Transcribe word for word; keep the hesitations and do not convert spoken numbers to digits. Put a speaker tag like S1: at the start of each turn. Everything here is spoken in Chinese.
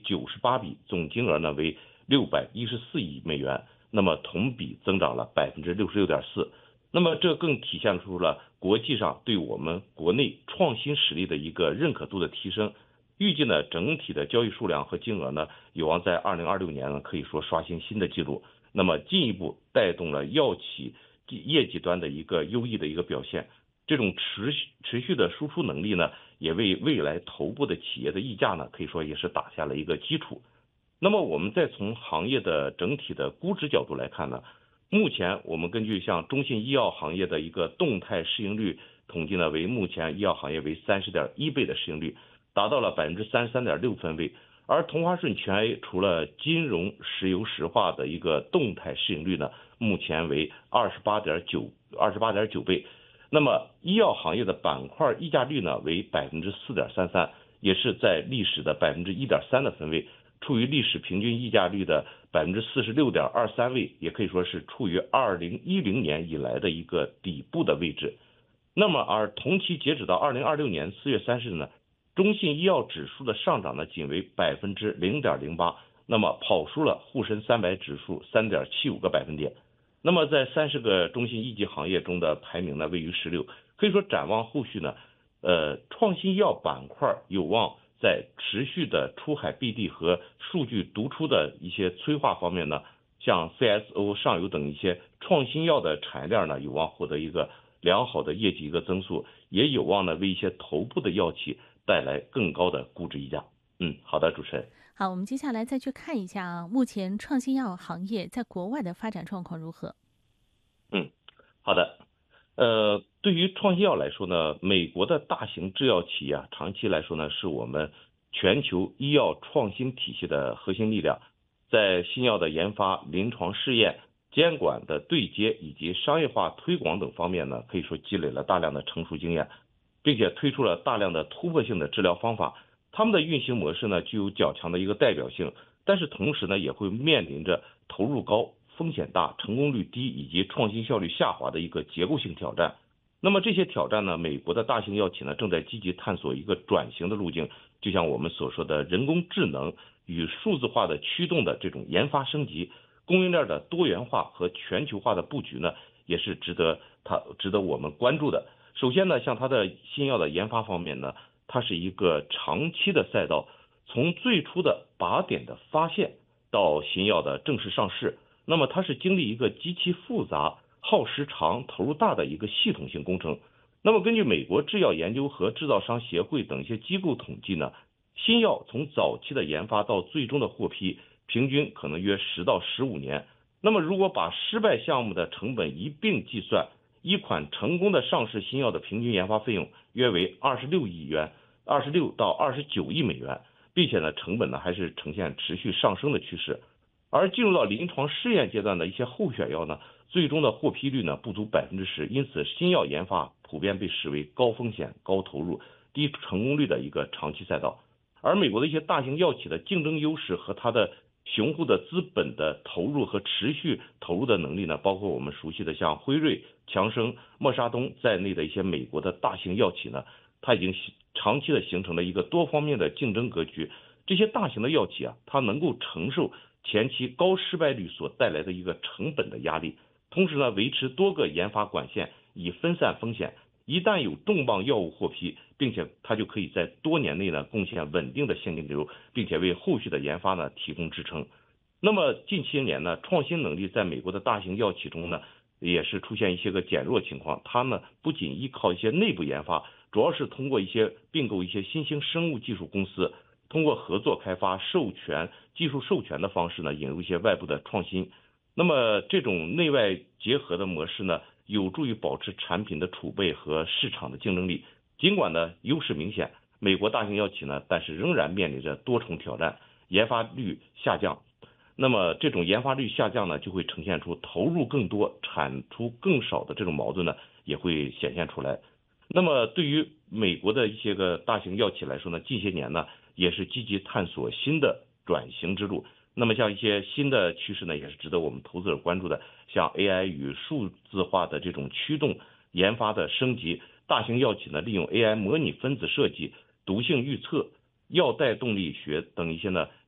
S1: 九十八笔，总金额呢为六百一十四亿美元，那么同比增长了百分之六十六点四。那么这更体现出了国际上对我们国内创新实力的一个认可度的提升。预计呢，整体的交易数量和金额呢，有望在二零二六年呢，可以说刷新新的纪录。那么进一步带动了药企业绩端的一个优异的一个表现。这种持续持续的输出能力呢，也为未来头部的企业的溢价呢，可以说也是打下了一个基础。那么我们再从行业的整体的估值角度来看呢，目前我们根据像中信医药行业的一个动态市盈率统计呢，为目前医药行业为三十点一倍的市盈率，达到了百分之三十三点六分位。而同花顺全 A 除了金融、石油石化的一个动态市盈率呢，目前为二十八点九二十八点九倍。那么医药行业的板块溢价率呢为百分之四点三三，也是在历史的百分之一点三的分位，处于历史平均溢价率的百分之四十六点二三位，也可以说是处于二零一零年以来的一个底部的位置。那么而同期截止到二零二六年四月三十日呢，中信医药指数的上涨呢仅为百分之零点零八，那么跑输了沪深三百指数三点七五个百分点。那么在三十个中信一级行业中的排名呢位于十六，可以说展望后续呢，呃，创新药板块有望在持续的出海 B D 和数据读出的一些催化方面呢，像 C S O 上游等一些创新药的产业链呢有望获得一个良好的业绩一个增速，也有望呢为一些头部的药企带来更高的估值溢价。嗯，好的，主持人。
S2: 好，我们接下来再去看一下啊，目前创新药行业在国外的发展状况如何？
S1: 嗯，好的。呃，对于创新药来说呢，美国的大型制药企业啊，长期来说呢，是我们全球医药创新体系的核心力量，在新药的研发、临床试验、监管的对接以及商业化推广等方面呢，可以说积累了大量的成熟经验，并且推出了大量的突破性的治疗方法。他们的运行模式呢，具有较强的一个代表性，但是同时呢，也会面临着投入高、风险大、成功率低以及创新效率下滑的一个结构性挑战。那么这些挑战呢，美国的大型药企呢正在积极探索一个转型的路径，就像我们所说的人工智能与数字化的驱动的这种研发升级，供应链的多元化和全球化的布局呢，也是值得它值得我们关注的。首先呢，像它的新药的研发方面呢，它是一个长期的赛道，从最初的靶点的发现到新药的正式上市，那么它是经历一个极其复杂、耗时长、投入大的一个系统性工程。那么根据美国制药研究和制造商协会等一些机构统计呢，新药从早期的研发到最终的获批，平均可能约十到十五年。那么如果把失败项目的成本一并计算，一款成功的上市新药的平均研发费用约为二十六亿元，二十六到二十九亿美元，并且呢，成本呢还是呈现持续上升的趋势。而进入到临床试验阶段的一些候选药呢，最终的获批率呢不足百分之十，因此新药研发普遍被视为高风险、高投入、低成功率的一个长期赛道。而美国的一些大型药企的竞争优势和它的雄厚的资本的投入和持续投入的能力呢，包括我们熟悉的像辉瑞、强生、默沙东在内的一些美国的大型药企呢，它已经长期的形成了一个多方面的竞争格局。这些大型的药企啊，它能够承受前期高失败率所带来的一个成本的压力，同时呢，维持多个研发管线以分散风险。一旦有重磅药物获批，并且它就可以在多年内呢贡献稳定的现金流，并且为后续的研发呢提供支撑。那么近些年呢，创新能力在美国的大型药企中呢，也是出现一些个减弱情况。它呢不仅依靠一些内部研发，主要是通过一些并购一些新兴生物技术公司，通过合作开发、授权、技术授权的方式呢，引入一些外部的创新。那么这种内外结合的模式呢，有助于保持产品的储备和市场的竞争力。尽管呢优势明显，美国大型药企呢，但是仍然面临着多重挑战，研发率下降。那么这种研发率下降呢，就会呈现出投入更多、产出更少的这种矛盾呢，也会显现出来。那么对于美国的一些个大型药企来说呢，近些年呢，也是积极探索新的转型之路。那么像一些新的趋势呢，也是值得我们投资者关注的，像 A I 与数字化的这种驱动研发的升级，大型药企呢利用 A I 模拟分子设计、毒性预测、药代动力学等一些呢